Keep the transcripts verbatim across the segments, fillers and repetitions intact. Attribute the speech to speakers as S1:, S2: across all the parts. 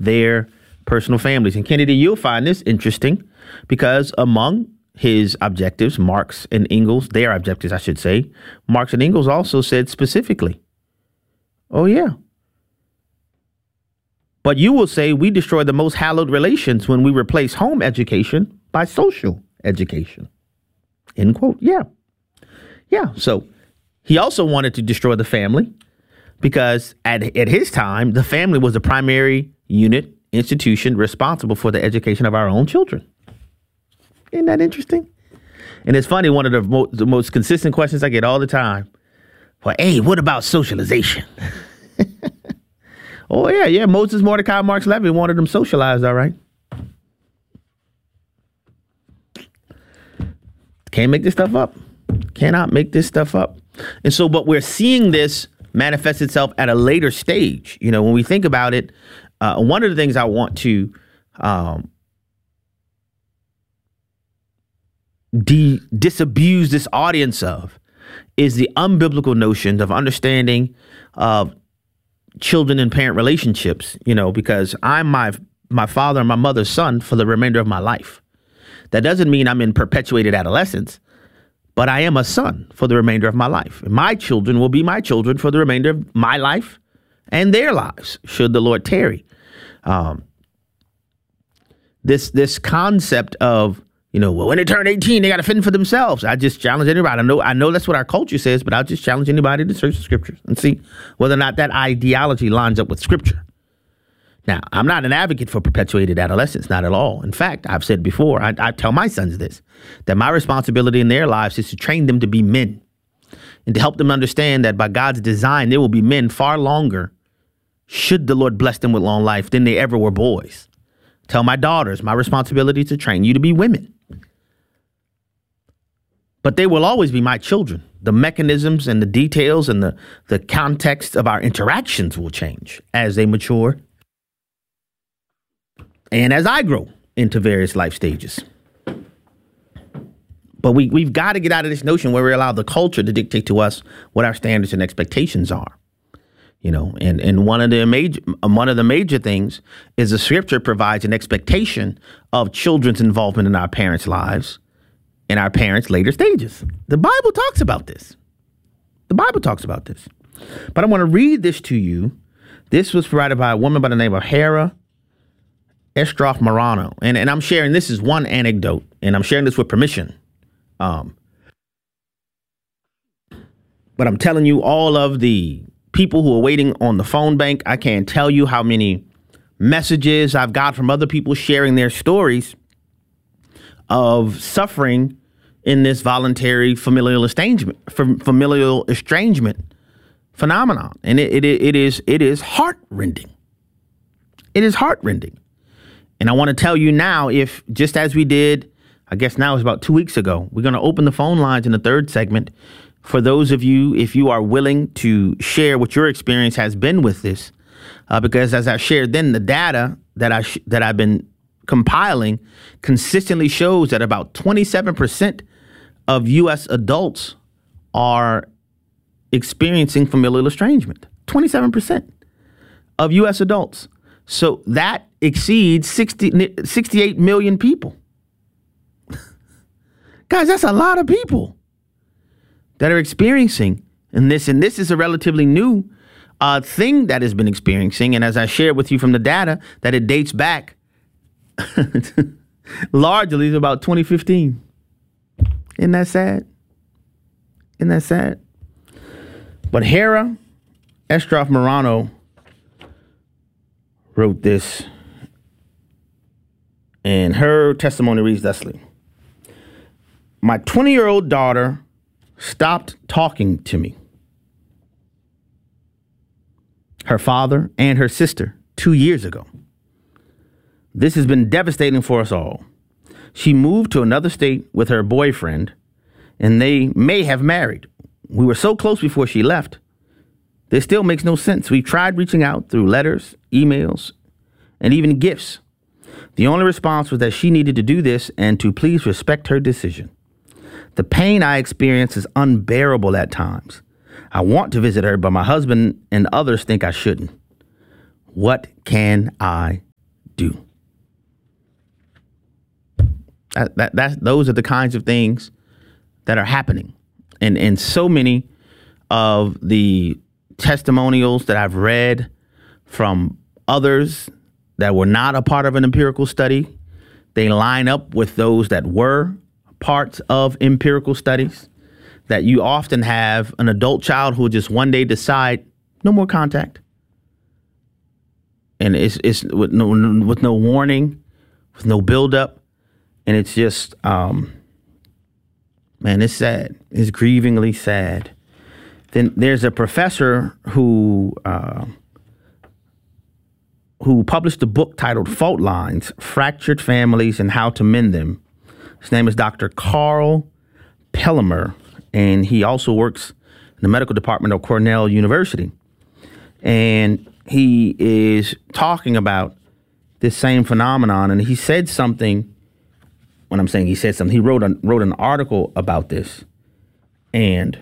S1: their personal families. And Kennedy, you'll find this interesting because among his objectives, Marx and Engels, their objectives, I should say, Marx and Engels also said specifically, oh, yeah. But you will say we destroy the most hallowed relations when we replace home education by social education. End quote. Yeah. Yeah. So he also wanted to destroy the family because at, at his time, the family was the primary unit, institution responsible for the education of our own children. Isn't that interesting? And it's funny, one of the, mo- the most consistent questions I get all the time. Well, hey, what about socialization? Oh, yeah, yeah. Moses, Mordecai, Marx, Levy wanted them socialized, all right. Can't make this stuff up. Cannot make this stuff up. And so, but we're seeing this manifest itself at a later stage. You know, when we think about it, uh, one of the things I want to um, de- disabuse this audience of is the unbiblical notion of understanding of children and parent relationships, you know, because I'm my my father and my mother's son for the remainder of my life. That doesn't mean I'm in perpetuated adolescence, but I am a son for the remainder of my life. My children will be my children for the remainder of my life and their lives, should the Lord tarry. Um, this this concept of, you know, well, when they turn eighteen, they got to fend for themselves. I just challenge anybody. I know I know that's what our culture says, but I'll just challenge anybody to search the scriptures and see whether or not that ideology lines up with scripture. Now, I'm not an advocate for perpetuated adolescence, not at all. In fact, I've said before, I, I tell my sons this, that my responsibility in their lives is to train them to be men and to help them understand that by God's design, they will be men far longer, should the Lord bless them with long life, than they ever were boys. Tell my daughters, my responsibility is to train you to be women. But they will always be my children. The mechanisms and the details and the, the context of our interactions will change as they mature and as I grow into various life stages. But we, we've got to get out of this notion where we allow the culture to dictate to us what our standards and expectations are. You know, and, and one of the major one of the major things is the scripture provides an expectation of children's involvement in our parents' lives in our parents' later stages. The Bible talks about this. The Bible talks about this. But I want to read this to you. This was provided by a woman by the name of Hera Estroff Marano. And, and I'm sharing this is one anecdote, and I'm sharing this with permission. Um, but I'm telling you, all of the people who are waiting on the phone bank, I can't tell you how many messages I've got from other people sharing their stories of suffering in this voluntary familial estrangement, familial estrangement phenomenon. And it, it, it is it is heartrending. It is heartrending. And I want to tell you now, if just as we did, I guess now it's about two weeks ago, we're going to open the phone lines in the third segment for those of you, if you are willing to share what your experience has been with this, uh, because as I shared then, the data that I sh- that I've been compiling consistently shows that about twenty-seven percent of U S adults are experiencing familial estrangement. twenty-seven percent of U S adults. So that exceeds sixty, sixty-eight million people. Guys, that's a lot of people that are experiencing in this. And this is a relatively new uh, thing that has been experiencing. And as I shared with you from the data, that it dates back largely to about twenty fifteen. Isn't that sad? Isn't that sad? But Hera Estroff Marano wrote this, and her testimony reads thusly. My twenty-year-old daughter stopped talking to me, her father, and her sister two years ago. This has been devastating for us all. She moved to another state with her boyfriend, and they may have married. We were so close before she left. This still makes no sense. We tried reaching out through letters, emails, and even gifts. The only response was that she needed to do this and to please respect her decision. The pain I experience is unbearable at times. I want to visit her, but my husband and others think I shouldn't. What can I do. That, that, that, those are the kinds of things that are happening. And, and so many of the testimonials that I've read from others that were not a part of an empirical study, they line up with those that were parts of empirical studies, that you often have an adult child who will just one day decide no more contact. And it's, it's with no, with no warning, with no buildup. And it's just, um, man, it's sad. It's grievingly sad. Then there's a professor who uh, who published a book titled Fault Lines, Fractured Families and How to Mend Them. His name is Doctor Carl Pellimer, and he also works in the medical department of Cornell University. And he is talking about this same phenomenon, and he said something. When I'm saying he said something, he wrote a, wrote an article about this, and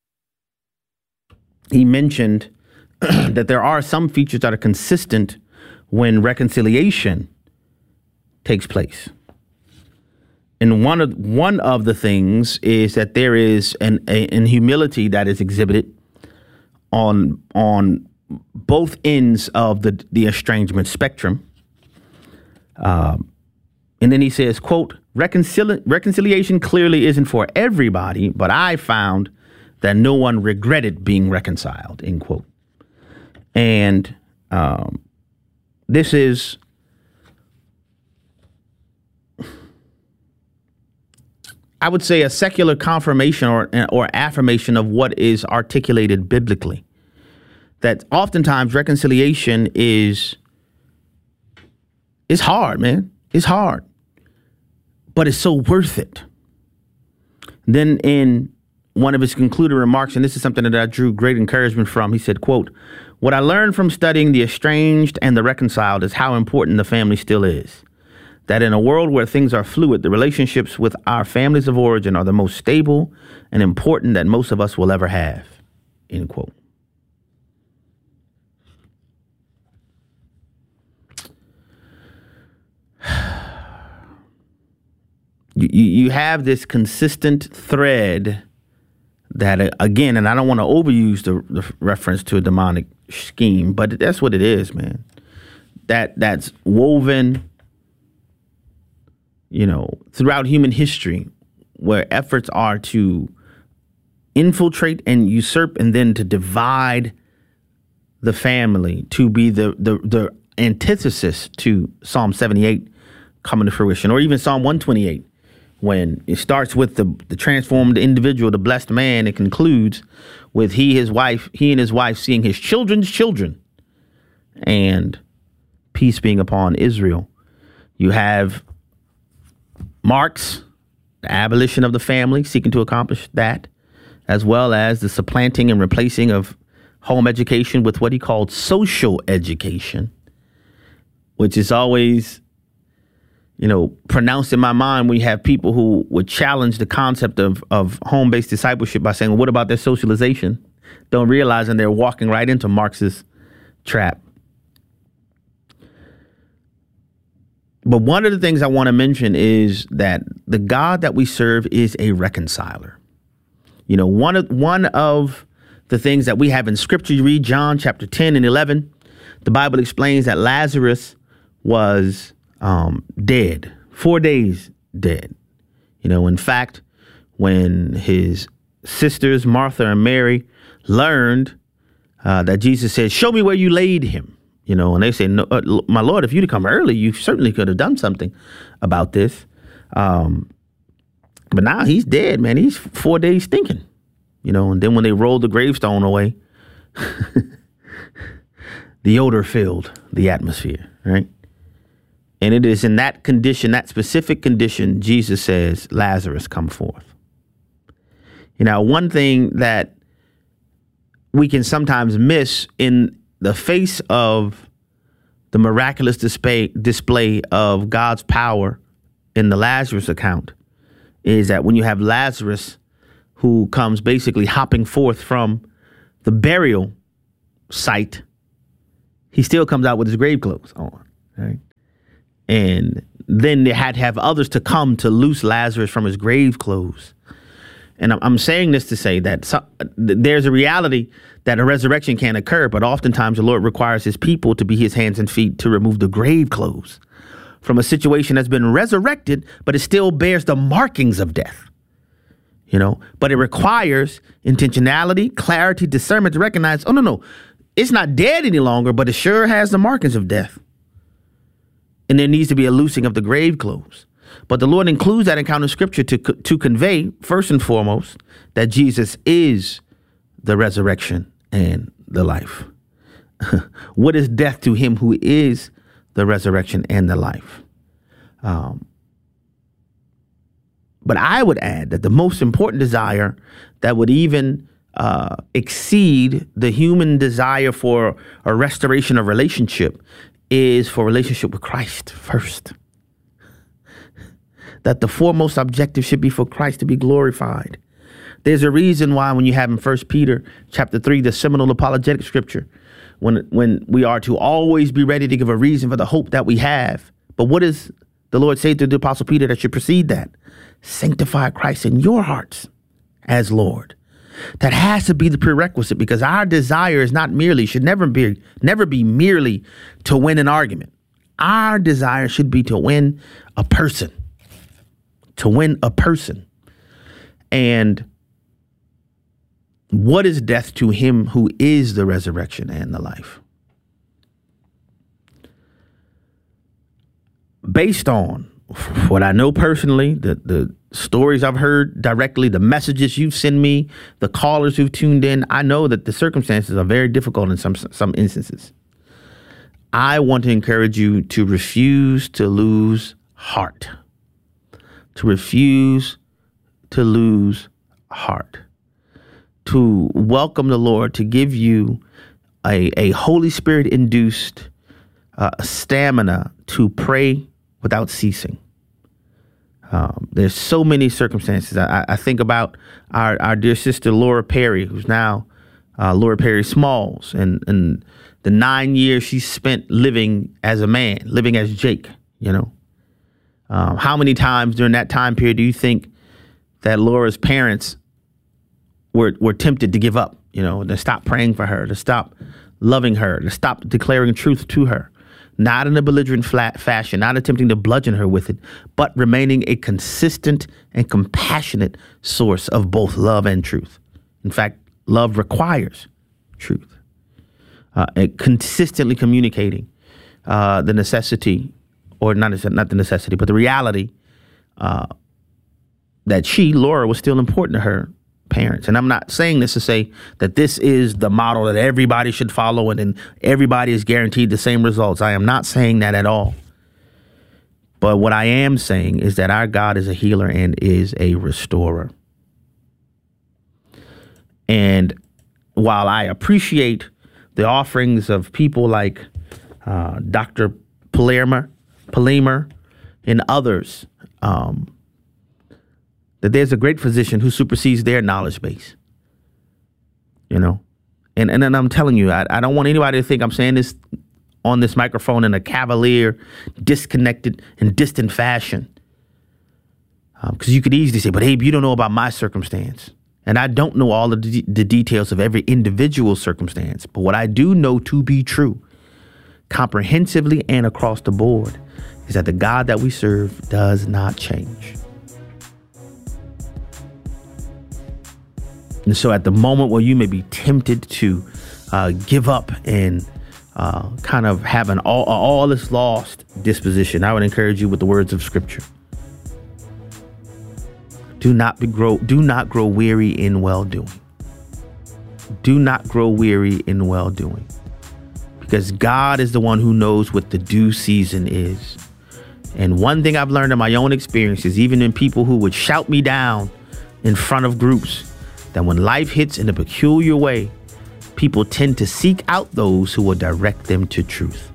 S1: he mentioned that there are some features that are consistent when reconciliation takes place. And one of one of the things is that there is an, a, an humility that is exhibited on on both ends of the, the estrangement spectrum. Um, and then he says, quote, Reconcili- reconciliation clearly isn't for everybody, but I found that no one regretted being reconciled, end quote. And um, this is I would say a secular confirmation or or affirmation of what is articulated biblically. That oftentimes reconciliation is is hard, man. It's hard. But it's so worth it. Then in one of his concluding remarks, and this is something that I drew great encouragement from, he said, quote, "What I learned from studying the estranged and the reconciled is how important the family still is. That in a world where things are fluid, the relationships with our families of origin are the most stable and important that most of us will ever have," end quote. You, you have this consistent thread that, uh, again, and I don't want to overuse the, the reference to a demonic scheme, but that's what it is, man. That that's woven, you know, throughout human history, where efforts are to infiltrate and usurp and then to divide the family, to be the the, the antithesis to Psalm seventy-eight coming to fruition, or even Psalm one twenty-eight. When it starts with the, the transformed individual, the blessed man, it concludes with he, his wife, he and his wife seeing his children's children and peace being upon Israel. You have Marx, the abolition of the family, seeking to accomplish that, as well as the supplanting and replacing of home education with what he called social education, which is always, you know, pronounced in my mind when you have people who would challenge the concept of, of home-based discipleship by saying, well, what about their socialization? Don't realizing they're walking right into Marx's trap. But one of the things I want to mention is that the God that we serve is a reconciler. You know, one of one of the things that we have in Scripture, you read John chapter ten and eleven, the Bible explains that Lazarus was Um, dead, four days dead. You know, in fact, when his sisters, Martha and Mary, learned uh, that Jesus said, "Show me where you laid him," you know, and they said, no, uh, "My Lord, if you'd have come early, you certainly could have done something about this." Um, but now he's dead, man. He's four days stinking, you know, and then when they rolled the gravestone away, the odor filled the atmosphere, right? And it is in that condition, that specific condition, Jesus says, "Lazarus, come forth." You know, one thing that we can sometimes miss in the face of the miraculous display, display of God's power in the Lazarus account is that when you have Lazarus who comes basically hopping forth from the burial site, he still comes out with his grave clothes on, right? And then they had to have others to come to loose Lazarus from his grave clothes. And I'm, I'm saying this to say that so, there's a reality that a resurrection can occur, but oftentimes the Lord requires his people to be his hands and feet to remove the grave clothes from a situation that's been resurrected, but it still bears the markings of death. You know, but it requires intentionality, clarity, discernment to recognize, oh, no, no, it's not dead any longer, but it sure has the markings of death. And there needs to be a loosing of the grave clothes. But the Lord includes that encounter in scripture to, to convey, first and foremost, that Jesus is the resurrection and the life. What is death to him who is the resurrection and the life? Um, but I would add that the most important desire that would even uh, exceed the human desire for a restoration of relationship is for relationship with Christ first. That the foremost objective should be for Christ to be glorified. There's a reason why when you have in First Peter chapter three, the seminal apologetic scripture, when when we are to always be ready to give a reason for the hope that we have. But what does the Lord say to the Apostle Peter that should precede that? Sanctify Christ in your hearts as Lord. That has to be the prerequisite, because our desire is not merely, should never be, never be merely to win an argument. Our desire should be to win a person, to win a person. And what is death to him who is the resurrection and the life? Based on what I know personally, the, the stories I've heard directly, the messages you've sent me, the callers who've tuned in, I know that the circumstances are very difficult in some some instances. I want to encourage you to refuse to lose heart, to refuse to lose heart, to welcome the Lord to give you a, a Holy Spirit induced uh, stamina to pray without ceasing. Um, there's so many circumstances. I, I think about our, our dear sister Laura Perry, who's now uh, Laura Perry Smalls, and, and the nine years she spent living as a man, living as Jake, you know. Um, how many times during that time period do you think that Laura's parents were were tempted to give up, you know, to stop praying for her, to stop loving her, to stop declaring truth to her? Not in a belligerent flat fashion, not attempting to bludgeon her with it, but remaining a consistent and compassionate source of both love and truth. In fact, love requires truth. Uh, and consistently communicating uh, the necessity, or not, not the necessity, but the reality uh, that she, Laura, was still important to her parents. And I'm not saying this to say that this is the model that everybody should follow and then everybody is guaranteed the same results. I am not saying that at all. But what I am saying is that our God is a healer and is a restorer. And while I appreciate the offerings of people like uh, Doctor Palermo, Palamer and others, um, that there's a great physician who supersedes their knowledge base, you know, and and then I'm telling you, I, I don't want anybody to think I'm saying this on this microphone in a cavalier, disconnected and distant fashion, because um, you could easily say, but Abe, you don't know about my circumstance. And I don't know all of the, the details of every individual circumstance. But what I do know to be true, comprehensively and across the board, is that the God that we serve does not change. And so at the moment where you may be tempted to uh, give up and uh, kind of have an all, all is lost disposition, I would encourage you with the words of Scripture. Do not be grow. Do not grow weary in well-doing. Do not grow weary in well-doing, because God is the one who knows what the due season is. And one thing I've learned in my own experiences, even in people who would shout me down in front of groups, that when life hits in a peculiar way, people tend to seek out those who will direct them to truth.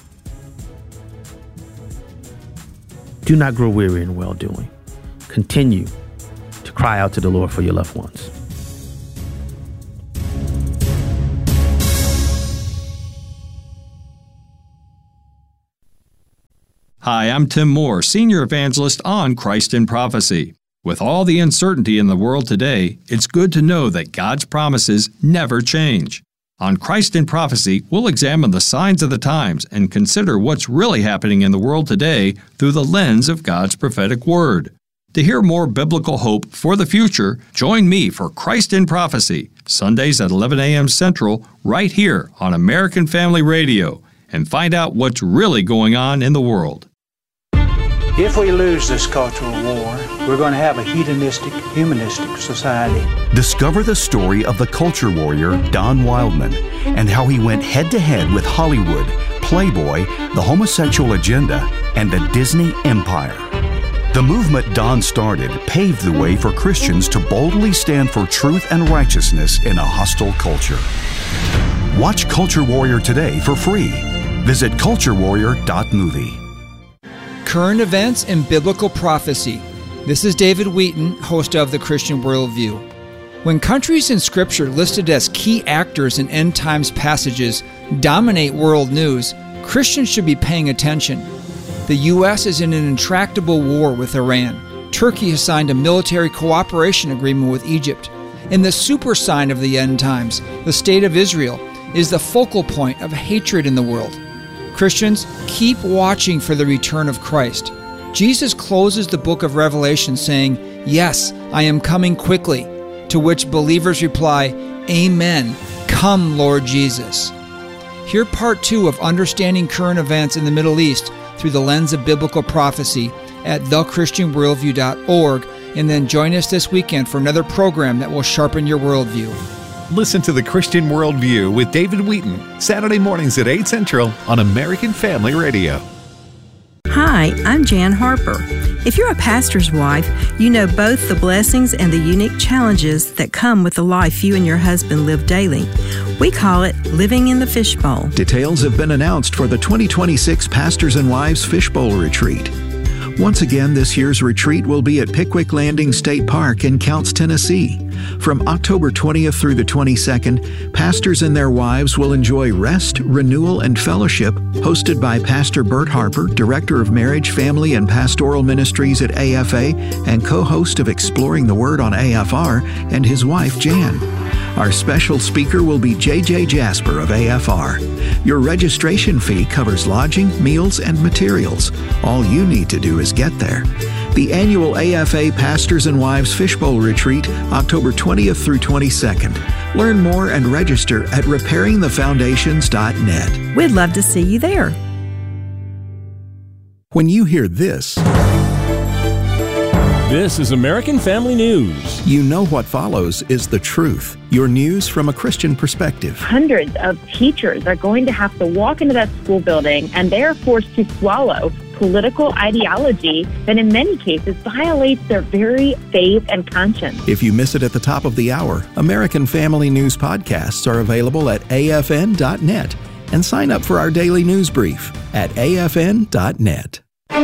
S1: Do not grow weary in well-doing. Continue to cry out to the Lord for your loved ones.
S2: Hi, I'm Tim Moore, Senior Evangelist on Christ in Prophecy. With all the uncertainty in the world today, it's good to know that God's promises never change. On Christ in Prophecy, we'll examine the signs of the times and consider what's really happening in the world today through the lens of God's prophetic word. To hear more biblical hope for the future, join me for Christ in Prophecy, Sundays at eleven a.m. Central, right here on American Family Radio, and find out what's really going on in the world.
S3: If we lose this cultural war, we're going to have a hedonistic, humanistic society.
S4: Discover the story of the culture warrior Don Wildman and how he went head-to-head with Hollywood, Playboy, the homosexual agenda, and the Disney empire. The movement Don started paved the way for Christians to boldly stand for truth and righteousness in a hostile culture. Watch Culture Warrior today for free. Visit culture warrior dot movie.
S5: Current events and biblical prophecy. This is David Wheaton, host of The Christian Worldview. When countries in Scripture listed as key actors in end times passages dominate world news, Christians should be paying attention. The U S is in an intractable war with Iran. Turkey has signed a military cooperation agreement with Egypt. And the super sign of the end times, the State of Israel, is the focal point of hatred in the world. Christians, keep watching for the return of Christ. Jesus closes the book of Revelation saying, "Yes, I am coming quickly," to which believers reply, "Amen. Come, Lord Jesus." Hear part two of Understanding Current Events in the Middle East through the lens of biblical prophecy at the christian worldview dot org, and then join us this weekend for another program that will sharpen your worldview.
S6: Listen to The Christian Worldview with David Wheaton, Saturday mornings at eight Central on American Family Radio.
S7: Hi, I'm Jan Harper. If you're a pastor's wife, you know both the blessings and the unique challenges that come with the life you and your husband live daily. We call it living in the fishbowl.
S8: Details have been announced for the twenty twenty-six Pastors and Wives Fishbowl Retreat. Once again, this year's retreat will be at Pickwick Landing State Park in Counce, Tennessee. From October twentieth through the twenty-second, pastors and their wives will enjoy rest, renewal, and fellowship, hosted by Pastor Bert Harper, Director of Marriage, Family, and Pastoral Ministries at A F A and co-host of Exploring the Word on A F R, and his wife, Jan. Our special speaker will be J J Jasper of A F R. Your registration fee covers lodging, meals, and materials. All you need to do is get there. The annual A F A Pastors and Wives Fishbowl Retreat, October twentieth through twenty-second. Learn more and register at repairing the foundations dot net.
S7: We'd love to see you there.
S8: When you hear this,
S9: this is American Family News.
S8: You know what follows is the truth. Your news from a Christian perspective.
S10: Hundreds of teachers are going to have to walk into that school building, and they are forced to swallow political ideology that in many cases violates their very faith and conscience.
S8: If you miss it at the top of the hour, American Family News podcasts are available at A F N dot net, and sign up for our daily news brief at A F N dot net.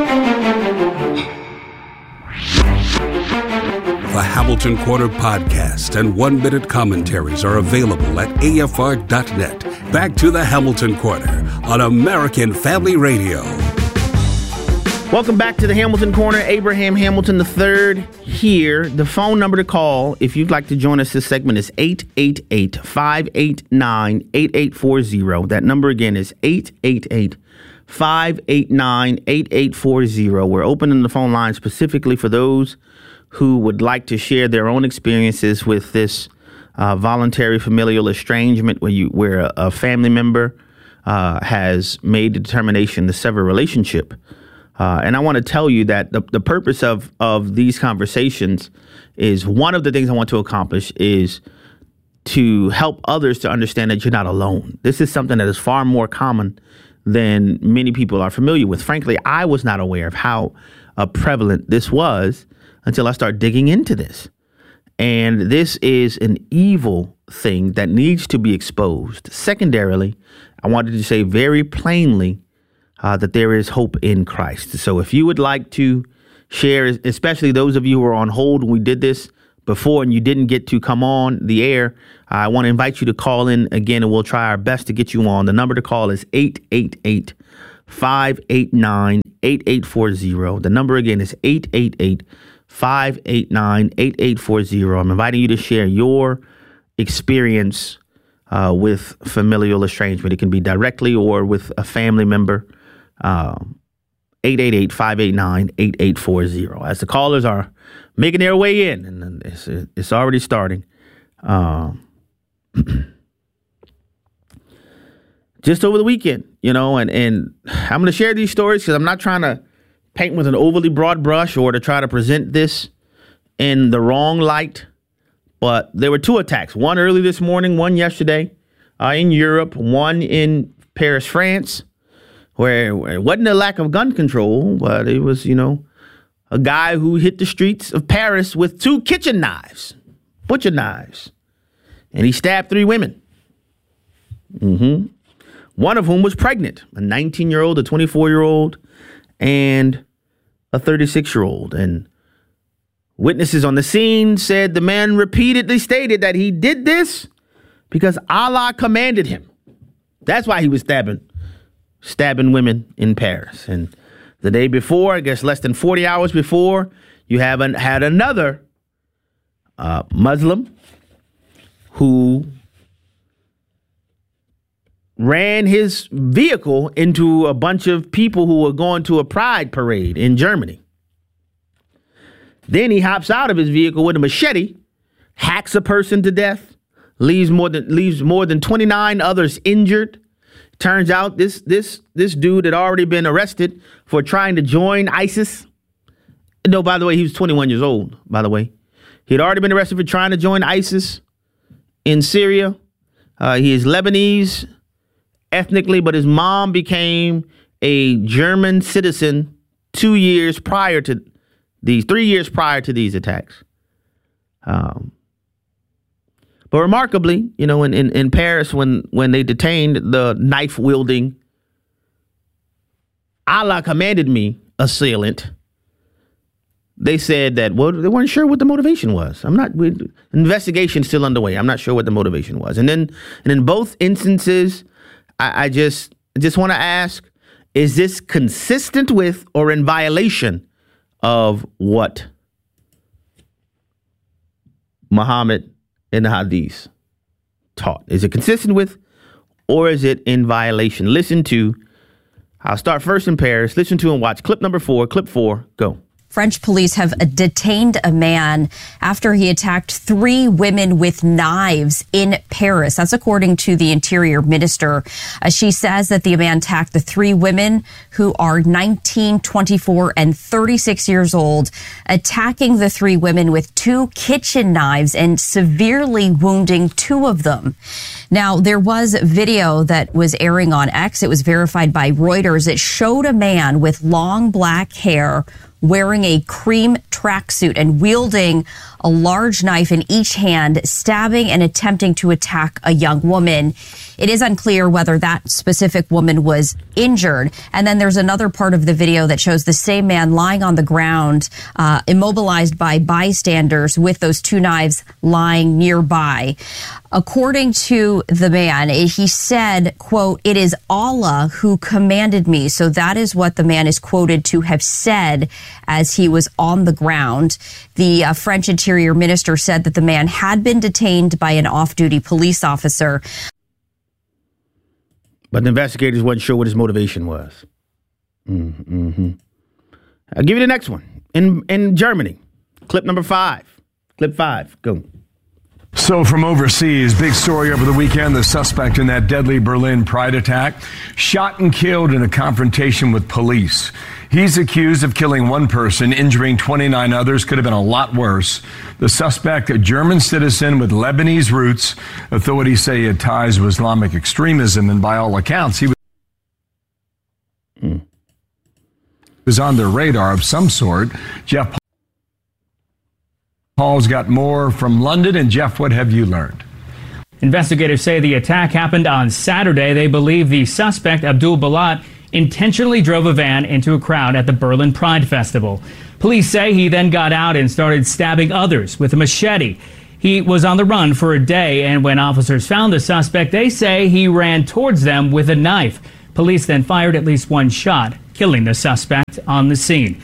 S11: The Hamilton Corner podcast and one-minute commentaries are available at A F R dot net. Back to the Hamilton Corner on American Family Radio.
S1: Welcome back to the Hamilton Corner. Abraham Hamilton the third here. The phone number to call if you'd like to join us this segment is eight eight eight, five eight nine, eight eight four zero. That number again is eight eight eight, five eight nine, eight eight four zero. We're opening the phone line specifically for those who would like to share their own experiences with this uh, voluntary familial estrangement where you where a, a family member uh, has made the determination to sever a relationship. Uh, and I want to tell you that the, the purpose of, of these conversations is one of the things I want to accomplish is to help others to understand that you're not alone. This is something that is far more common than many people are familiar with. Frankly, I was not aware of how uh, prevalent this was until I started digging into this. And this is an evil thing that needs to be exposed. Secondarily, I wanted to say very plainly Uh, that there is hope in Christ. So if you would like to share, especially those of you who are on hold when we did this before and you didn't get to come on the air, I want to invite you to call in again and we'll try our best to get you on. The number to call is eight eight eight, five eight nine, eight eight four zero. The number again is eight eight eight, five eight nine, eight eight four zero. I'm inviting you to share your experience uh, with familial estrangement. It can be directly or with a family member. Um, eight eight eight, five eight nine, eight eight four zero. As the callers are making their way in, and it's, it's already starting. Um, just over the weekend, you know, and, and I'm going to share these stories because I'm not trying to paint with an overly broad brush or to try to present this in the wrong light. But there were two attacks, one early this morning, one yesterday uh, in Europe, one in Paris, France, where, where it wasn't a lack of gun control, but it was, you know, a guy who hit the streets of Paris with two kitchen knives, butcher knives, and he stabbed three women. Mm-hmm. One of whom was pregnant, a nineteen-year-old, a twenty-four-year-old, and a thirty-six-year-old. And witnesses on the scene said the man repeatedly stated that he did this because Allah commanded him. That's why he was stabbing, stabbing women in Paris. And the day before, I guess less than forty hours before, you have an, had another uh, Muslim who ran his vehicle into a bunch of people who were going to a pride parade in Germany. Then he hops out of his vehicle with a machete, hacks a person to death, leaves more than leaves more than twenty-nine others injured. Turns out this this this dude had already been arrested for trying to join ISIS. No, by the way, he was twenty-one years old, by the way. He had already been arrested for trying to join ISIS in Syria. Uh, he is Lebanese ethnically, but his mom became a German citizen two years prior to these, three years prior to these attacks. Um, but remarkably, you know, in, in, in Paris, when, when they detained the knife-wielding, Allah commanded me assailant, they said that, well, they weren't sure what the motivation was. I'm not, we, investigation still underway. I'm not sure what the motivation was. And then, and in both instances, I, I just, just want to ask, is this consistent with or in violation of what Muhammad and the Hadith taught? Is it consistent with, or is it in violation? Listen to, I'll start first in Paris. Listen to and watch clip number four. Clip four, go.
S12: French police have detained a man after he attacked three women with knives in Paris. That's according to the Interior Minister. Uh, she says that the man attacked the three women who are nineteen, twenty-four, and thirty-six years old, attacking the three women with two kitchen knives and severely wounding two of them. Now, there was video that was airing on X. It was verified by Reuters. It showed a man with long black hair wearing a cream tracksuit and wielding a large knife in each hand, stabbing and attempting to attack a young woman. It is unclear whether that specific woman was injured. And then there's another part of the video that shows the same man lying on the ground, uh, immobilized by bystanders with those two knives lying nearby. According to the man, he said, quote, "It is Allah who commanded me." So that is what the man is quoted to have said as he was on the ground. The uh, French Interior Minister said that the man had been detained by an off-duty police officer.
S1: But the investigators weren't sure what his motivation was. Mm-hmm. I'll give you the next one. In in Germany, clip number five. Clip five, go.
S13: So from overseas, big story over the weekend, the suspect in that deadly Berlin Pride attack shot and killed in a confrontation with police. He's accused of killing one person, injuring twenty-nine others. Could have been a lot worse. The suspect, a German citizen with Lebanese roots. Authorities say he had ties to Islamic extremism, and by all accounts, he was, mm. was on their radar of some sort. Jeff Paul's got more from London. And Jeff, what have you learned?
S14: Investigators say the attack happened on Saturday. They believe the suspect, Abdul Balat, intentionally drove a van into a crowd at the Berlin Pride Festival. Police say he then got out and started stabbing others with a machete. He was on the run for a day, and when officers found the suspect, they say he ran towards them with a knife. Police then fired at least one shot, killing the suspect on the scene.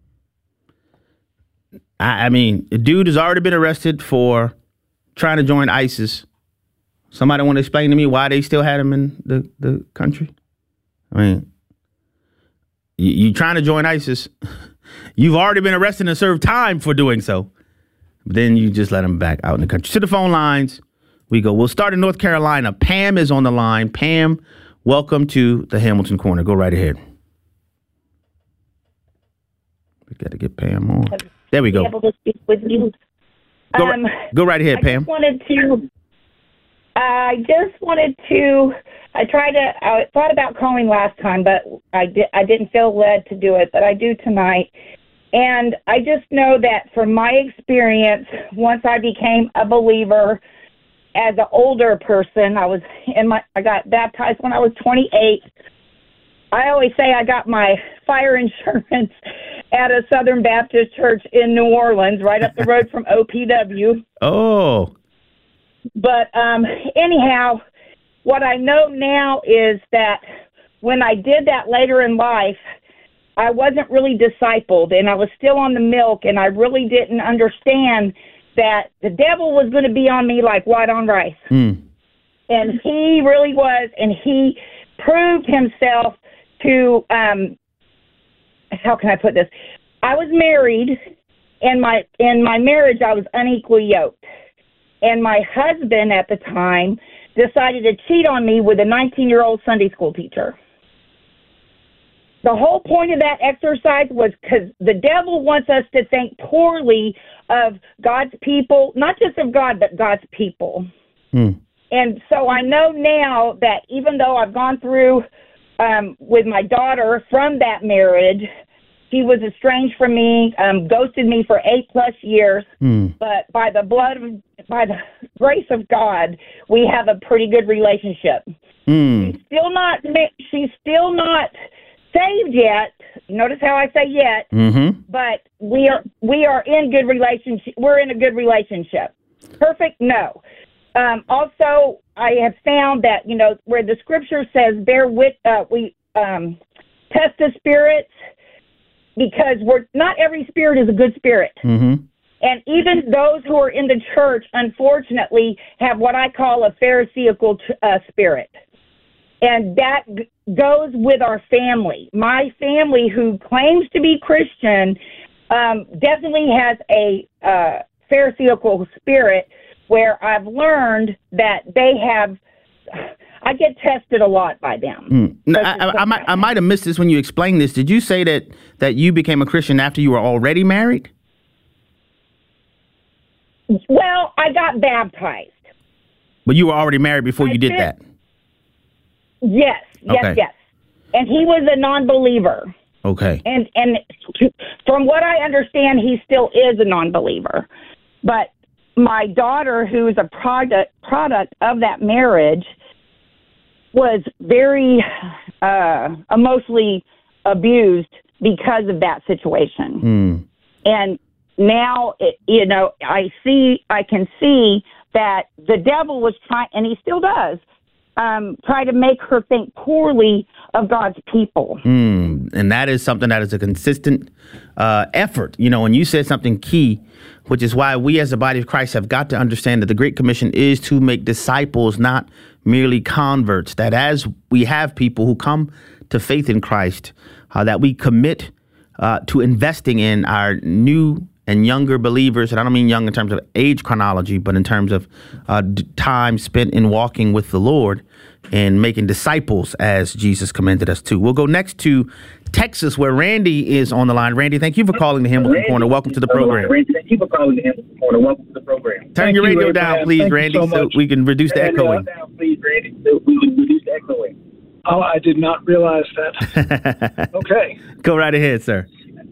S1: I, I mean, the dude has already been arrested for trying to join ISIS. Somebody want to explain to me why they still had him in the, the country? I mean, you, you trying to join ISIS. You've already been arrested and served time for doing so. But then you just let him back out in the country. To the phone lines we go. We'll start in North Carolina. Pam is on the line. Pam, welcome to the Hamilton Corner. Go right ahead. We got to get Pam on. There we go.
S15: Be able to speak with you.
S1: Go,
S15: um,
S1: right, go right ahead,
S15: I
S1: Pam.
S15: Just wanted to. I just wanted to. I tried to. I thought about calling last time, but I did. I didn't feel led to do it, but I do tonight. And I just know that from my experience, once I became a believer as an older person, I was in my, I got baptized when I was twenty-eight. I always say I got my fire insurance at a Southern Baptist church in New Orleans, right up the road from O P W.
S1: Oh.
S15: But um, anyhow, what I know now is that when I did that later in life, I wasn't really discipled, and I was still on the milk, and I really didn't understand that the devil was going to be on me like white on rice.
S1: Mm.
S15: And he really was, and he proved himself to, um, how can I put this? I was married, and my in my marriage I was unequally yoked. And my husband at the time decided to cheat on me with a nineteen-year-old Sunday school teacher. The whole point of that exercise was because the devil wants us to think poorly of God's people, not just of God, but God's people.
S1: Mm.
S15: And so I know now that even though I've gone through um, with my daughter from that marriage, he was estranged from me, um, ghosted me for eight plus years.
S1: Mm.
S15: But by the blood of, by the grace of God, we have a pretty good relationship.
S1: Mm.
S15: She's still not, she's still not saved yet. Notice how I say yet.
S1: Mm-hmm.
S15: But we are we are in good relationship. We're in a good relationship. Perfect? No. Um, also, I have found that, you know, where the scripture says, "Bear with," uh, we um, test the spirits, because we're not every spirit is a good spirit.
S1: Mm-hmm.
S15: And even those who are in the church, unfortunately, have what I call a Pharisaical uh, spirit. And that g- goes with our family. My family, who claims to be Christian, um, definitely has a uh, Pharisaical spirit, where I've learned that they have, I get tested a lot by them.
S1: Mm. No, I, I, I might I might have missed this when you explained this. Did you say that, that you became a Christian after you were already married?
S15: Well, I got baptized.
S1: But you were already married before
S15: I
S1: you did
S15: did.
S1: that?
S15: Yes, yes,
S1: Okay.
S15: yes. And he was a non-believer.
S1: Okay.
S15: And and from what I understand, he still is a non-believer. But my daughter, who is a product product of that marriage, was very uh, emotionally abused because of that situation.
S1: Mm.
S15: And now, it, you know, I see, I can see that the devil was trying, and he still does, um, try to make her think poorly of God's people.
S1: Mm. And that is something that is a consistent uh, effort. You know, and you said something key, which is why we as the body of Christ have got to understand that the Great Commission is to make disciples, not merely converts. That as we have people who come to faith in Christ, uh, that we commit uh, to investing in our new and younger believers. And I don't mean young in terms of age chronology, but in terms of uh, d- time spent in walking with the Lord and making disciples as Jesus commanded us to. We'll go next to Texas, where Randy is on the line. Randy, thank you for calling the Hamilton Corner. Welcome to the program.
S16: Randy, thank you for calling the Hamilton Corner. Welcome to the program.
S1: Turn
S16: Thank
S1: your
S16: you,
S1: radio
S16: Abraham.
S1: down, please,
S16: Thank you
S1: Randy,
S16: so,
S1: so
S16: much.
S1: we can reduce the
S16: Turn it
S1: echoing.
S16: down, please, Randy, so we can reduce the echoing.
S17: Oh, I did not realize that. Okay.
S1: Go right ahead, sir.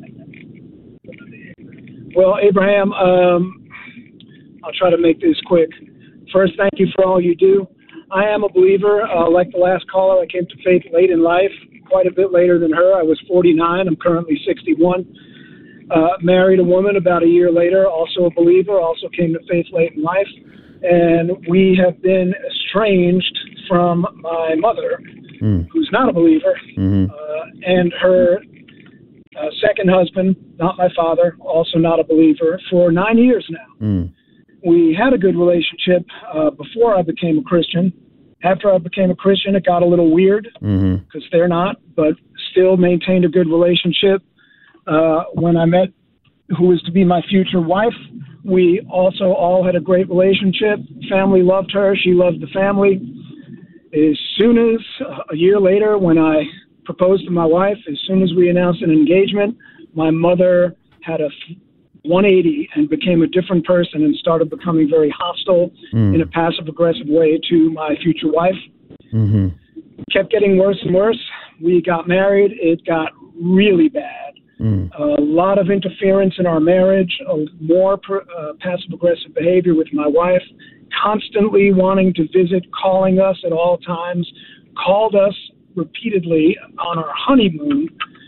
S17: Well, Abraham, um, I'll try to make this quick. First, thank you for all you do. I am a believer. Uh, like the last caller, I came to faith late in life, quite a bit later than her. I was forty-nine. I'm currently sixty-one. Uh, married a woman about a year later, also a believer, also came to faith late in life. And we have been estranged from my mother mm. who's not a believer,
S1: mm-hmm.
S17: uh, and her uh, second husband, not my father, also not a believer, for nine years now.
S1: Mm.
S17: We had a good relationship uh, before I became a Christian. After I became a Christian, it got a little weird because
S1: mm-hmm.
S17: they're not, but still maintained a good relationship. Uh, when I met who was to be my future wife, we also all had a great relationship. Family loved her. She loved the family. As soon as uh, a year later, when I proposed to my wife, as soon as we announced an engagement, my mother had a one eighty and became a different person and started becoming very hostile
S1: mm.
S17: in a passive-aggressive way to my future wife.
S1: Mm-hmm.
S17: Kept getting worse and worse. We got married. It got really bad.
S1: Mm.
S17: A lot of interference in our marriage, uh, more per, uh, passive-aggressive behavior with my wife, constantly wanting to visit, calling us at all times, called us repeatedly on our honeymoon.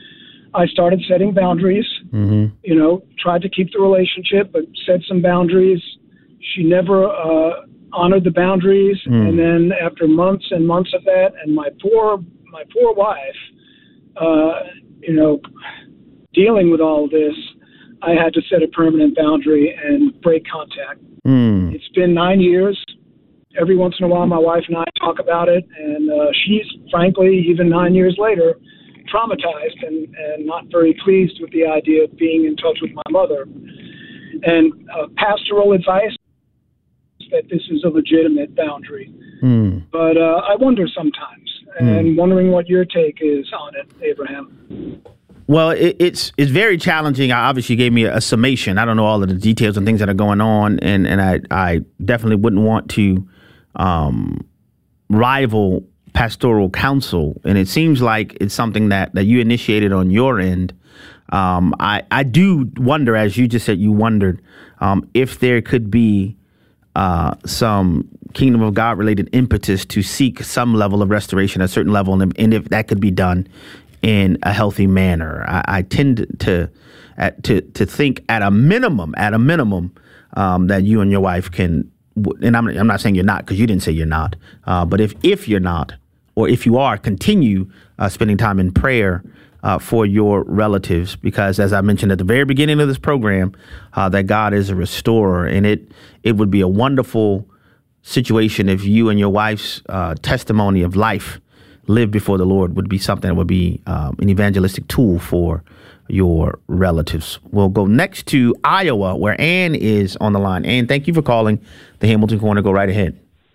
S17: I started setting boundaries,
S1: mm-hmm.
S17: you know, tried to keep the relationship, but set some boundaries. She never uh, honored the boundaries.
S1: Mm.
S17: And then after months and months of that, and my poor, my poor wife, uh, you know, dealing with all of this, I had to set a permanent boundary and break contact.
S1: Mm.
S17: It's been nine years. Every once in a while, my wife and I talk about it, and uh, she's, frankly, even nine years later, traumatized and, and not very pleased with the idea of being in touch with my mother. And uh, pastoral advice is that this is a legitimate boundary.
S1: Mm.
S17: But uh, I wonder sometimes, and
S1: Mm.
S17: wondering what your take is on it, Abraham.
S1: Well, it, it's it's very challenging. I obviously gave me a, a summation. I don't know all of the details and things that are going on, and, and I, I definitely wouldn't want to um, rival pastoral counsel. And it seems like it's something that, that you initiated on your end. Um, I, I do wonder, as you just said, you wondered um, if there could be uh, some kingdom of God related impetus to seek some level of restoration at a certain level, and if, and if that could be done in a healthy manner. I, I tend to at, to to think at a minimum, at a minimum, um, that you and your wife can. And I'm I'm not saying you're not, because you didn't say you're not. Uh, but if if you're not, or if you are, continue uh, spending time in prayer uh, for your relatives, because as I mentioned at the very beginning of this program, uh, that God is a restorer, and it it would be a wonderful situation if you and your wife's uh, testimony of life lived before the Lord would be something that would be um, an evangelistic tool for your relatives. We'll go next to Iowa, where Ann is on the line. Ann, thank you for calling the Hamilton Corner. Go right ahead.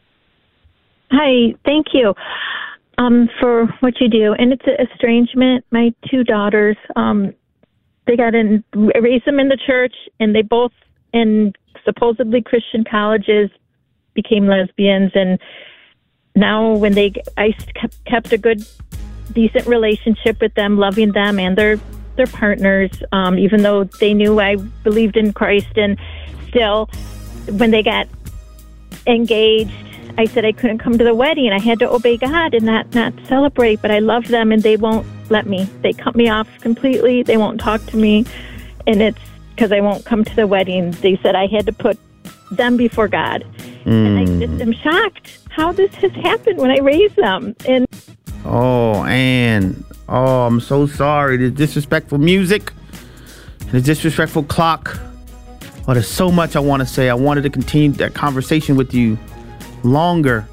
S18: Hi, thank you um, for what you do. And it's an estrangement. My two daughters, um, they got in, raised them in the church, and they both, in supposedly Christian colleges, became lesbians. And now when they, I kept a good, decent relationship with them, loving them and their their partners, um, even though they knew I believed in Christ. And still, when they got engaged, I said I couldn't come to the wedding, and I had to obey God and not, not celebrate, but I love them, and they won't let me. They cut me off completely. They won't talk to me, and it's because I won't come to the wedding. They said I had to put them before God. Mm. And I just am shocked how this has happened when I raised them. And
S1: Oh, Ann. Oh, I'm so sorry. The disrespectful music and the disrespectful clock. Oh, there's so much I want to say. I wanted to continue that conversation with you longer.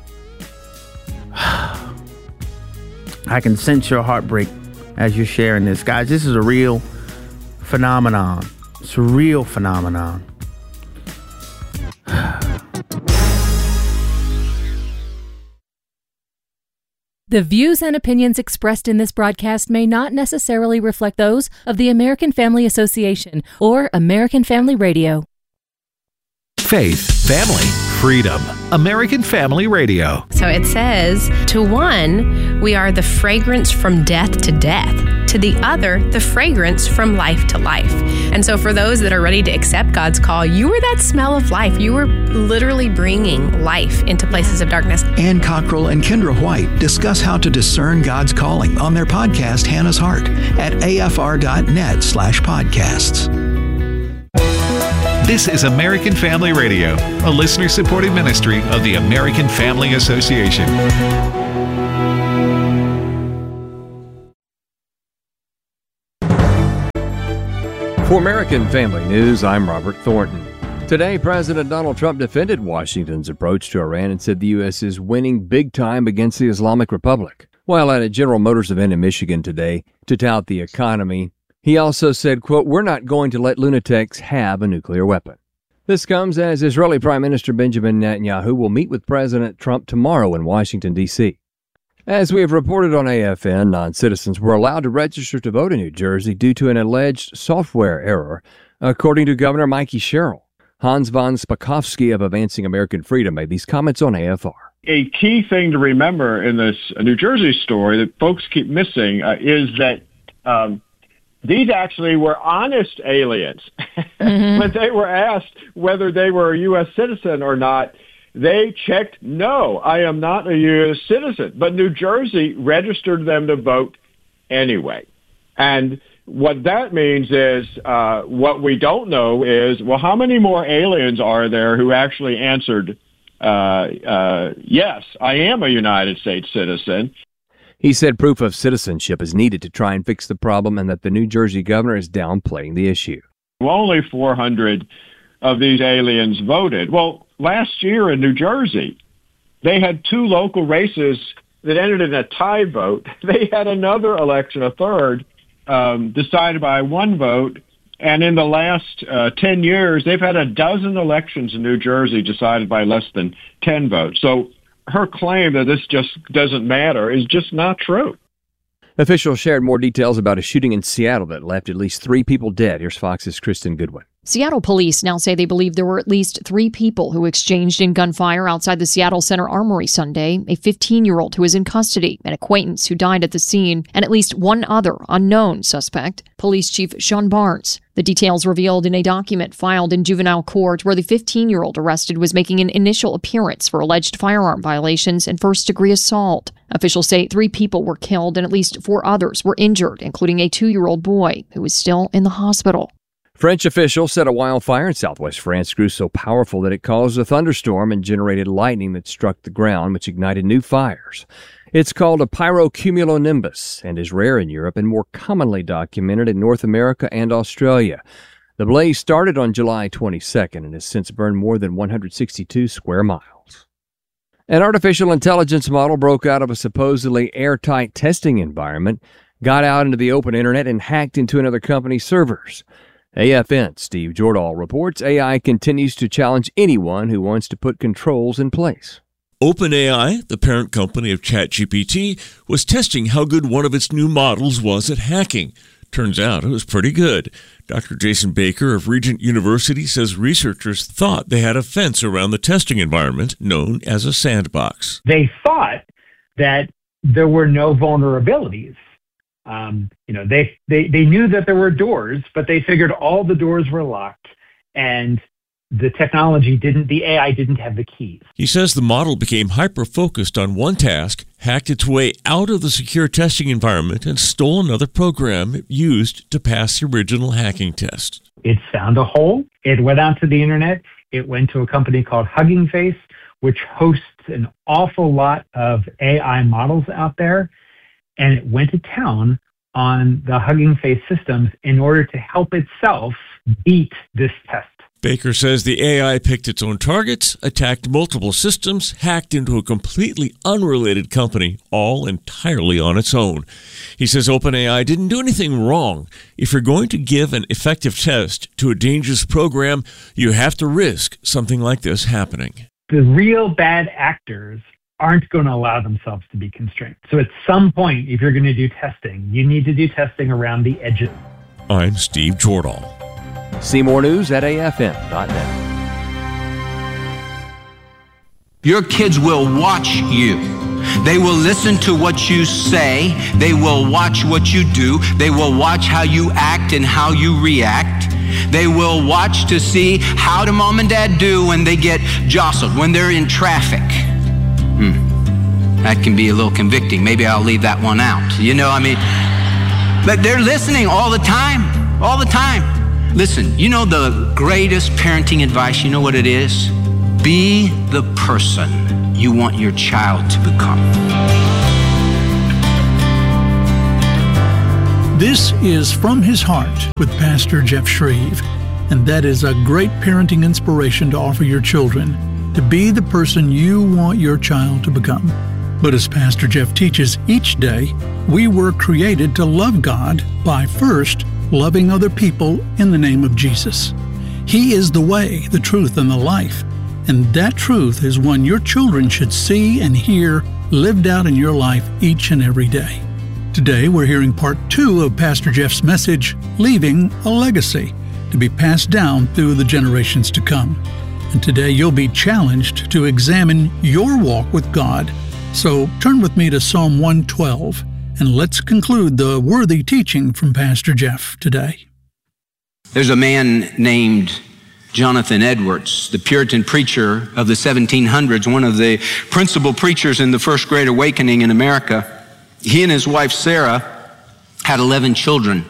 S1: I can sense your heartbreak as you're sharing this. Guys, this is a real phenomenon. It's a real phenomenon.
S19: The views and opinions expressed in this broadcast may not necessarily reflect those of the American Family Association or American Family Radio.
S6: Faith, family, freedom. American Family Radio.
S20: So it says, to one, we are the fragrance from death to death. To the other, the fragrance from life to life. And so for those that are ready to accept God's call, you were that smell of life. You were literally bringing life into places of darkness.
S8: Ann Cockrell and Kendra White discuss how to discern God's calling on their podcast, Hannah's Heart, at afr.net slash podcasts.
S6: This is American Family Radio, a listener-supported ministry of the American Family Association.
S21: For American Family News, I'm Robert Thornton. Today, President Donald Trump defended Washington's approach to Iran and said the U S is winning big time against the Islamic Republic. While at a General Motors event in Michigan today to tout the economy, he also said, quote, "We're not going to let lunatics have a nuclear weapon." This comes as Israeli Prime Minister Benjamin Netanyahu will meet with President Trump tomorrow in Washington, D C As we have reported on A F N, non-citizens were allowed to register to vote in New Jersey due to an alleged software error, according to Governor Mikey Sherrill. Hans von Spakovsky of Advancing American Freedom made these comments on A F R.
S22: A key thing to remember in this New Jersey story that folks keep missing uh, is that um, these actually were honest aliens. Mm-hmm. When they were asked whether they were a U S citizen or not, they checked, no, I am not a U S citizen. But New Jersey registered them to vote anyway. And what that means is, uh, what we don't know is, well, how many more aliens are there who actually answered, uh, uh, yes, I am a United States citizen?
S21: He said proof of citizenship is needed to try and fix the problem and that the New Jersey governor is downplaying the issue.
S22: Well, only four hundred of these aliens voted. Well, last year in New Jersey, they had two local races that ended in a tie vote. They had another election, a third, um, decided by one vote. And in the last uh, ten years, they've had a dozen elections in New Jersey decided by less than ten votes. So her claim that this just doesn't matter is just not true.
S21: Officials shared more details about a shooting in Seattle that left at least three people dead. Here's Fox's Kristen Goodwin.
S23: Seattle police now say they believe there were at least three people who exchanged in gunfire outside the Seattle Center Armory Sunday, a fifteen-year-old who is in custody, an acquaintance who died at the scene, and at least one other unknown suspect, Police Chief Sean Barnes. The details revealed in a document filed in juvenile court where the fifteen-year-old arrested was making an initial appearance for alleged firearm violations and first-degree assault. Officials say three people were killed and at least four others were injured, including a two-year-old boy who is still in the hospital.
S21: French officials said a wildfire in southwest France grew so powerful that it caused a thunderstorm and generated lightning that struck the ground, which ignited new fires. It's called a pyrocumulonimbus and is rare in Europe and more commonly documented in North America and Australia. The blaze started on July twenty-second and has since burned more than one hundred sixty-two square miles. An artificial intelligence model broke out of a supposedly airtight testing environment, got out into the open internet, and hacked into another company's servers. A F N's Steve Jordahl reports A I continues to challenge anyone who wants to put controls in place.
S24: OpenAI, the parent company of ChatGPT, was testing how good one of its new models was at hacking. Turns out it was pretty good. Doctor Jason Baker of Regent University says researchers thought they had a fence around the testing environment known as a sandbox.
S25: They thought that there were no vulnerabilities. Um, you know, they, they, they knew that there were doors, but they figured all the doors were locked and the technology didn't, the A I didn't have the keys.
S24: He says the model became hyper-focused on one task, hacked its way out of the secure testing environment, and stole another program it used to pass the original hacking test.
S25: It found a hole. It went out to the internet. It went to a company called Hugging Face, which hosts an awful lot of A I models out there. And it went to town on the Hugging Face systems in order to help itself beat this test.
S24: Baker says the A I picked its own targets, attacked multiple systems, hacked into a completely unrelated company, all entirely on its own. He says OpenAI didn't do anything wrong. If you're going to give an effective test to a dangerous program, you have to risk something like this happening.
S25: The real bad actors aren't going to allow themselves to be constrained. So at some point, if you're going to do testing, you need to do testing around the edges.
S24: I'm Steve Jordahl.
S21: See more news at A F N dot net.
S26: Your kids will watch you. They will listen to what you say. They will watch what you do. They will watch how you act and how you react. They will watch to see how do mom and dad do when they get jostled, when they're in traffic. Hmm. That can be a little convicting. Maybe I'll leave that one out. You know, I mean, but they're listening all the time, all the time. Listen, you know the greatest parenting advice, you know what it is? Be the person you want your child to become.
S2: This is From His Heart with Pastor Jeff Shreve, and that is a great parenting inspiration to offer your children, to be the person you want your child to become. But as Pastor Jeff teaches each day, we were created to love God by first loving other people in the name of Jesus. He is the way, the truth, and the life, and that truth is one your children should see and hear lived out in your life each and every day. Today, we're hearing part two of Pastor Jeff's message, Leaving a Legacy, to be passed down through the generations to come. And today, you'll be challenged to examine your walk with God. So turn with me to Psalm one twelve, and let's conclude the worthy teaching from Pastor Jeff today.
S26: There's a man named Jonathan Edwards, the Puritan preacher of the seventeen hundreds, one of the principal preachers in the First Great Awakening in America. He and his wife Sarah had eleven children,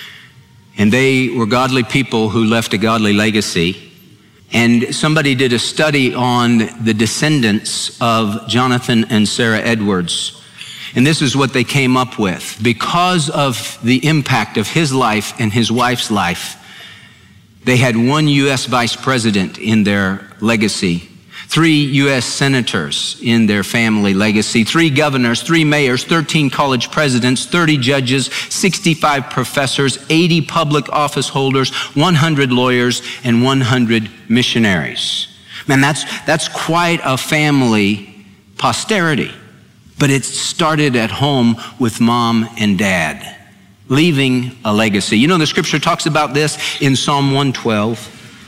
S26: and they were godly people who left a godly legacy. And somebody did a study on the descendants of Jonathan and Sarah Edwards, and this is what they came up with. Because of the impact of his life and his wife's life, they had one U S vice president in their legacy, three U S senators in their family legacy, three governors, three mayors, thirteen college presidents, thirty judges, sixty-five professors, eighty public office holders, one hundred lawyers, and one hundred missionaries. Man, that's, that's quite a family posterity. But it started at home with mom and dad, leaving a legacy. You know, the scripture talks about this in Psalm one twelve.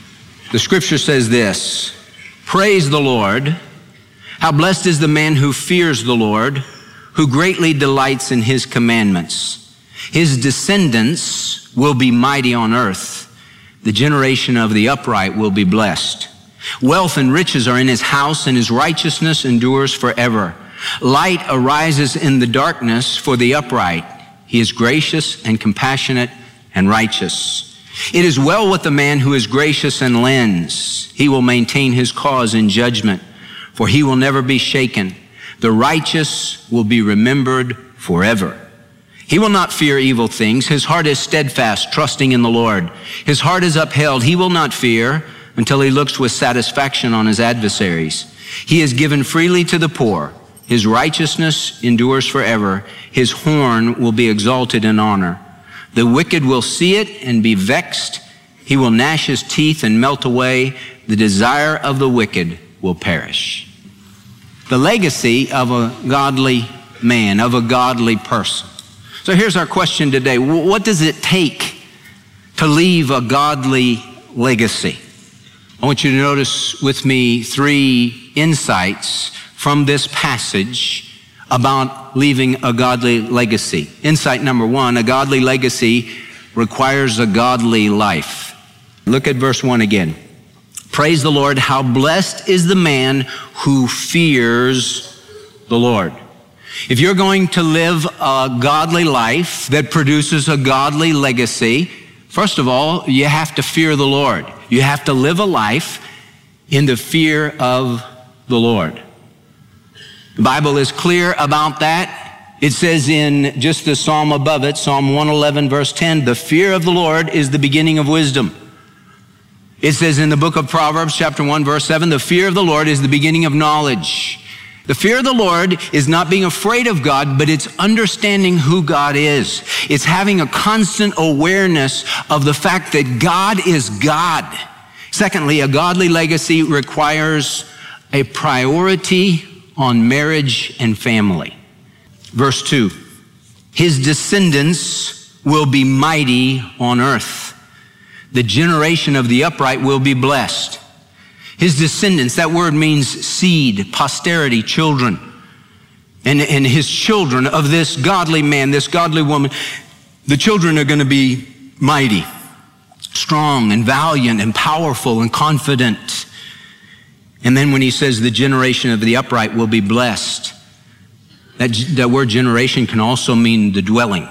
S26: The scripture says this: praise the Lord. How blessed is the man who fears the Lord, who greatly delights in his commandments. His descendants will be mighty on earth. The generation of the upright will be blessed. Wealth and riches are in his house, and his righteousness endures forever. Light arises in the darkness for the upright. He is gracious and compassionate and righteous. It is well with the man who is gracious and lends. He will maintain his cause in judgment, for he will never be shaken. The righteous will be remembered forever. He will not fear evil things. His heart is steadfast, trusting in the Lord. His heart is upheld. He will not fear until he looks with satisfaction on his adversaries. He is given freely to the poor. His righteousness endures forever. His horn will be exalted in honor. The wicked will see it and be vexed. He will gnash his teeth and melt away. The desire of the wicked will perish. The legacy of a godly man, of a godly person. So here's our question today. What does it take to leave a godly legacy? I want you to notice with me three insights from this passage about leaving a godly legacy. Insight number one, a godly legacy requires a godly life. Look at verse one again. Praise the Lord, how blessed is the man who fears the Lord. If you're going to live a godly life that produces a godly legacy, first of all, you have to fear the Lord. You have to live a life in the fear of the Lord. The Bible is clear about that. It says in just the psalm above it, Psalm one eleven, verse ten, the fear of the Lord is the beginning of wisdom. It says in the book of Proverbs, chapter one, verse seven, the fear of the Lord is the beginning of knowledge. The fear of the Lord is not being afraid of God, but it's understanding who God is. It's having a constant awareness of the fact that God is God. Secondly, a godly legacy requires a priority on marriage and family. Verse two, his descendants will be mighty on earth. The generation of the upright will be blessed. His descendants, that word means seed, posterity, children. And, and his children of this godly man, this godly woman, the children are going to be mighty, strong and valiant and powerful and confident. And then when he says the generation of the upright will be blessed, that, that word generation can also mean the dwelling.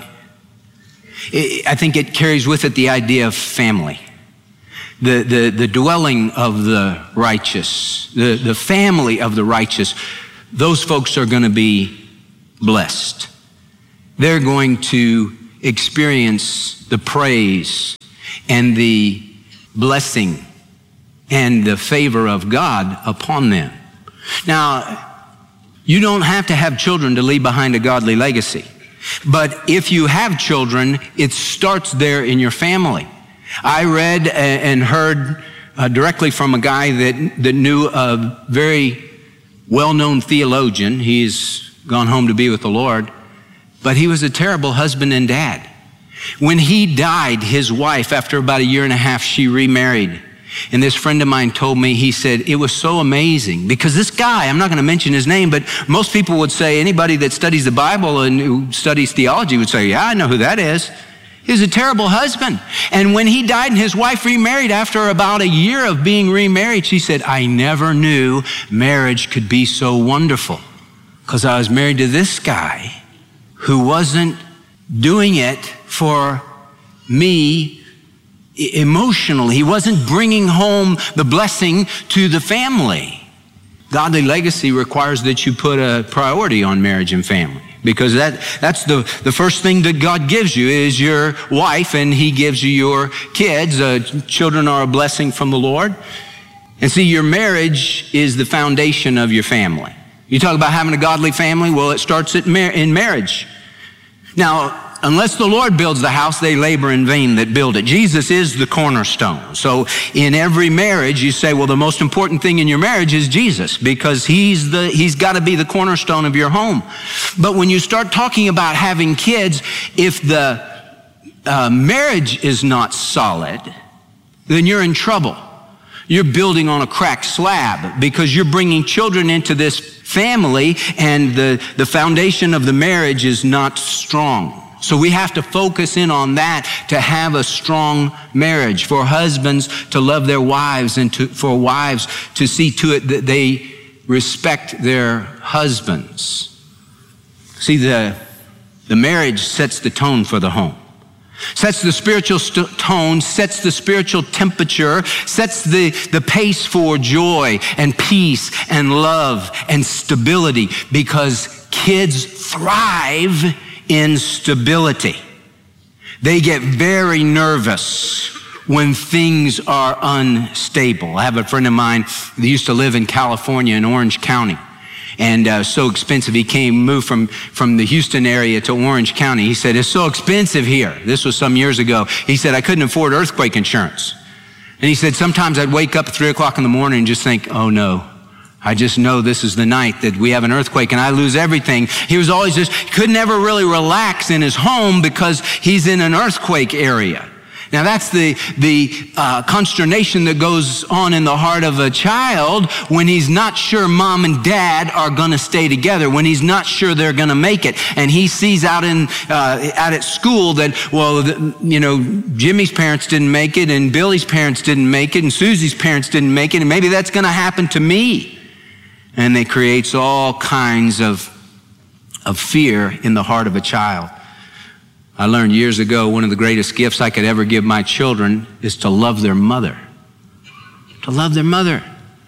S26: It, I think it carries with it the idea of family. The, the, the dwelling of the righteous, the, the family of the righteous, those folks are going to be blessed. They're going to experience the praise and the blessing and the favor of God upon them. Now, you don't have to have children to leave behind a godly legacy. But if you have children, it starts there in your family. I read and heard uh, directly from a guy that, that knew a very well-known theologian. He's gone home to be with the Lord. But he was a terrible husband and dad. When he died, his wife, after about a year and a half, she remarried. And this friend of mine told me, he said, it was so amazing because this guy, I'm not going to mention his name, but most people would say, anybody that studies the Bible and who studies theology would say, yeah, I know who that is. He was a terrible husband. And when he died and his wife remarried, after about a year of being remarried, she said, I never knew marriage could be so wonderful because I was married to this guy who wasn't doing it for me emotionally. He wasn't bringing home the blessing to the family. Godly legacy requires that you put a priority on marriage and family, because that, that's the, the first thing that God gives you is your wife, and he gives you your kids. Uh, children are a blessing from the Lord. And see, your marriage is the foundation of your family. You talk about having a godly family, well, it starts at mar- in marriage. Now, unless the Lord builds the house, they labor in vain that build it. Jesus is the cornerstone. So in every marriage, you say, well, the most important thing in your marriage is Jesus, because he's the he's got to be the cornerstone of your home. But when you start talking about having kids, if the uh, marriage is not solid, then you're in trouble. You're building on a cracked slab because you're bringing children into this family, and the, the foundation of the marriage is not strong. So we have to focus in on that to have a strong marriage, for husbands to love their wives and to, for wives to see to it that they respect their husbands. See, the, the marriage sets the tone for the home, sets the spiritual st- tone, sets the spiritual temperature, sets the, the pace for joy and peace and love and stability, because kids thrive in stability. They get very nervous when things are unstable. I have a friend of mine that used to live in California in Orange County, and uh, so expensive. He came, moved from, from the Houston area to Orange County. He said, it's so expensive here. This was some years ago. He said, I couldn't afford earthquake insurance. And he said, sometimes I'd wake up at three o'clock in the morning and just think, oh no, I just know this is the night that we have an earthquake and I lose everything. He was always just, could never really relax in his home because he's in an earthquake area. Now that's the, the uh, consternation that goes on in the heart of a child when he's not sure mom and dad are going to stay together, when he's not sure they're going to make it. And he sees out in uh, out at school that, well, the, you know, Jimmy's parents didn't make it, and Billy's parents didn't make it, and Susie's parents didn't make it, and maybe that's going to happen to me. And it creates all kinds of, of fear in the heart of a child. I learned years ago one of the greatest gifts I could ever give my children is to love their mother. To love their mother.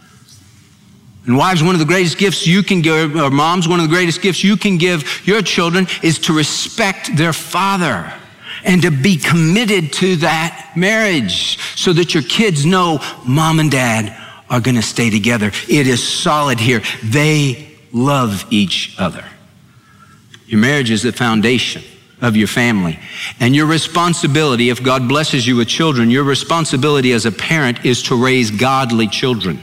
S26: And wives, one of the greatest gifts you can give, or moms, one of the greatest gifts you can give your children is to respect their father and to be committed to that marriage so that your kids know mom and dad are going to stay together. It is solid here. They love each other. Your marriage is the foundation of your family. And your responsibility, if God blesses you with children, your responsibility as a parent is to raise godly children.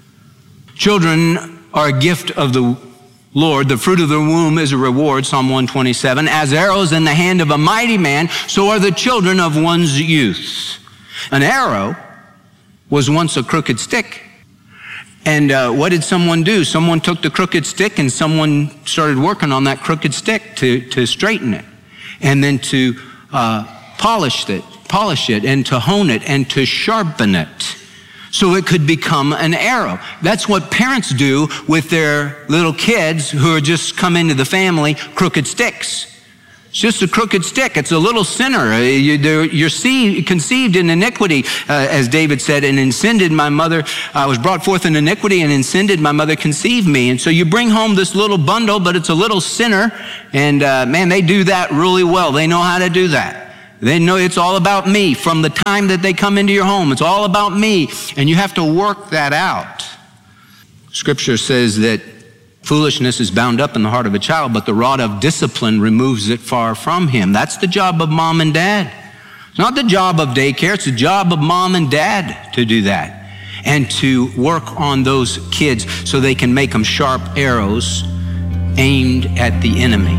S26: Children are a gift of the Lord. The fruit of the womb is a reward, Psalm one twenty-seven. As arrows in the hand of a mighty man, so are the children of one's youth. An arrow was once a crooked stick. And uh, what did someone do? Someone took the crooked stick and someone started working on that crooked stick to, to straighten it, and then to uh, polish it, polish it, and to hone it, and to sharpen it, so it could become an arrow. That's what parents do with their little kids who are just come into the family, crooked sticks. It's just a crooked stick. It's a little sinner. You're conceived in iniquity, uh, as David said, and in sin did my mother, I was brought forth in iniquity, and in sin did my mother conceive me. And so you bring home this little bundle, but it's a little sinner. And uh, man, they do that really well. They know how to do that. They know it's all about me from the time that they come into your home. It's all about me. And you have to work that out. Scripture says that foolishness is bound up in the heart of a child, but the rod of discipline removes it far from him. That's the job of mom and dad. It's not the job of daycare. It's the job of mom and dad to do that and to work on those kids so they can make them sharp arrows aimed at the enemy.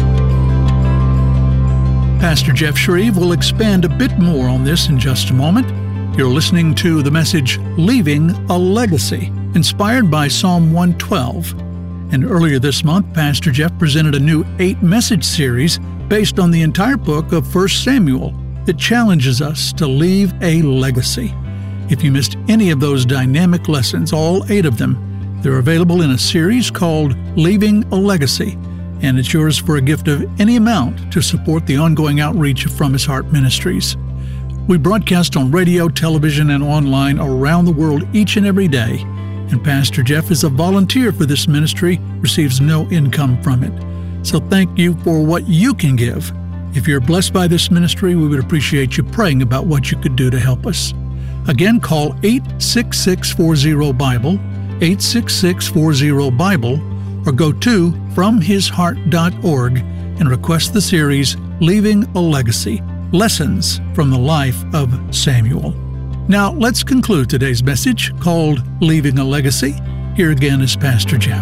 S2: Pastor Jeff Shreve will expand a bit more on this in just a moment. You're listening to the message, Leaving a Legacy, inspired by Psalm one twelve. And earlier this month, Pastor Jeff presented a new eight-message series based on the entire book of First Samuel that challenges us to leave a legacy. If you missed any of those dynamic lessons, all eight of them, they're available in a series called Leaving a Legacy, and it's yours for a gift of any amount to support the ongoing outreach of From His Heart Ministries. We broadcast on radio, television, and online around the world each and every day. And Pastor Jeff is a volunteer for this ministry, receives no income from it. So thank you for what you can give. If you're blessed by this ministry, we would appreciate you praying about what you could do to help us. Again, call eight six six, four zero, Bible, eight six six, four zero, Bible, or go to from his heart dot org and request the series, Leaving a Legacy, Lessons from the Life of Samuel. Now, let's conclude today's message called Leaving a Legacy. Here again is Pastor Jeff.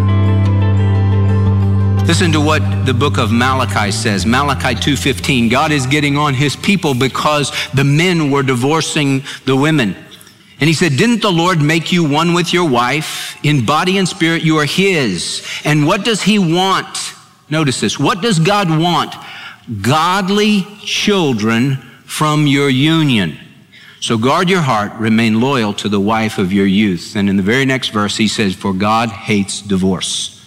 S26: Listen to what the book of Malachi says. Malachi two fifteen. God is getting on his people because the men were divorcing the women. And he said, didn't the Lord make you one with your wife? In body and spirit, you are his. And what does he want? Notice this. What does God want? Godly children from your union. So guard your heart, remain loyal to the wife of your youth. And in the very next verse, he says, for God hates divorce.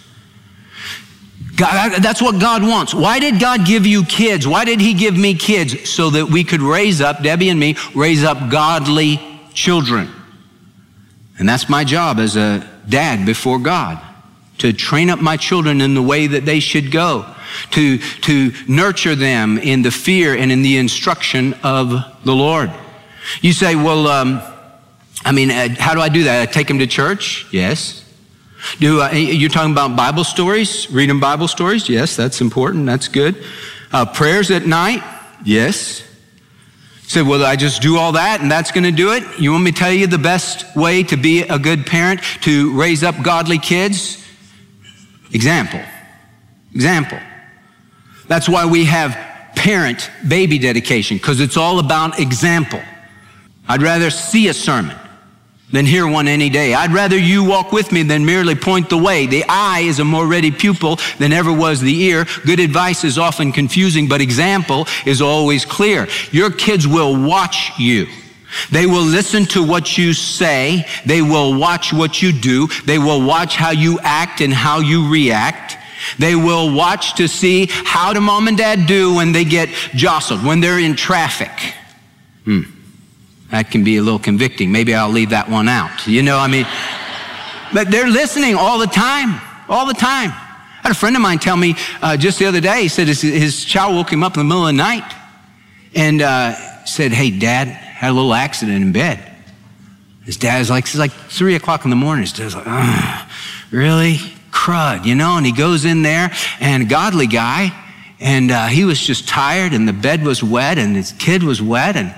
S26: God, that's what God wants. Why did God give you kids? Why did he give me kids? So that we could raise up, Debbie and me, raise up godly children. And that's my job as a dad before God, to train up my children in the way that they should go, to, to nurture them in the fear and in the instruction of the Lord. You say, well, um, I mean, uh, how do I do that? I take them to church? Yes. Do uh, you're talking about Bible stories? Read them Bible stories? Yes, that's important. That's good. Uh, prayers at night? Yes. You say, well, I just do all that and that's going to do it? You want me to tell you the best way to be a good parent, to raise up godly kids? Example. Example. That's why we have parent baby dedication, because it's all about example. I'd rather see a sermon than hear one any day. I'd rather you walk with me than merely point the way. The eye is a more ready pupil than ever was the ear. Good advice is often confusing, but example is always clear. Your kids will watch you. They will listen to what you say. They will watch what you do. They will watch how you act and how you react. They will watch to see how do mom and dad do when they get jostled, when they're in traffic. Hmm. That can be a little convicting. Maybe I'll leave that one out. You know, I mean, but they're listening all the time, all the time. I had a friend of mine tell me uh, just the other day, he said his, his child woke him up in the middle of the night and uh, said, hey, Dad, had a little accident in bed. His dad's like, it's like three o'clock in the morning. His dad's like, oh, really? Crud, you know? And he goes in there, and a godly guy, and uh, he was just tired, and the bed was wet, and his kid was wet, and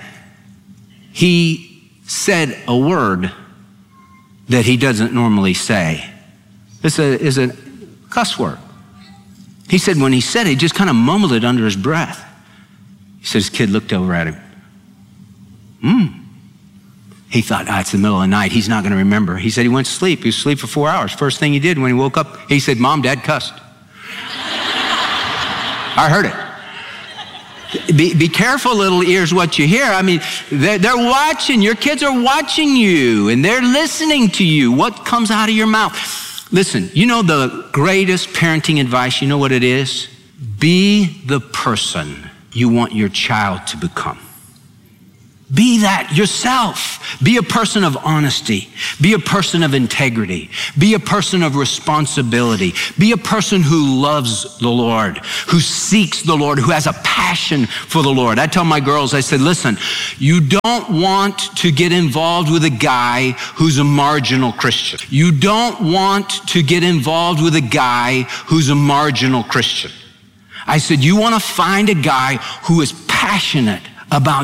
S26: he said a word that he doesn't normally say. It's a, it's a cuss word. He said when he said it, he just kind of mumbled it under his breath. He said his kid looked over at him. Hmm. He thought, ah, it's the middle of the night. He's not going to remember. He said he went to sleep. He was asleep for four hours. First thing he did when he woke up, he said, Mom, Dad cussed. I heard it. Be, be careful, little ears, what you hear. I mean, they're, they're watching. Your kids are watching you, and they're listening to you. What comes out of your mouth? Listen, you know the greatest parenting advice, you know what it is? Be the person you want your child to become. Be that yourself. Be a person of honesty. Be a person of integrity. Be a person of responsibility. Be a person who loves the Lord, who seeks the Lord, who has a passion for the Lord. I tell my girls, I said, listen, you don't want to get involved with a guy who's a marginal Christian. You don't want to get involved with a guy who's a marginal Christian. I said, you want to find a guy who is passionate about